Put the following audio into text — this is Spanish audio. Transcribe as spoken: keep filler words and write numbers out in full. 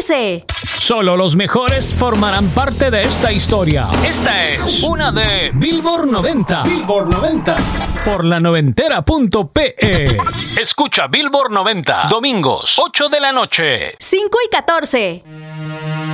catorce. Solo los mejores formarán parte de esta historia. Esta es una de Billboard noventa. Billboard noventa. Por la noventera punto pe. Escucha Billboard noventa. Domingos, ocho de la noche. cinco y catorce.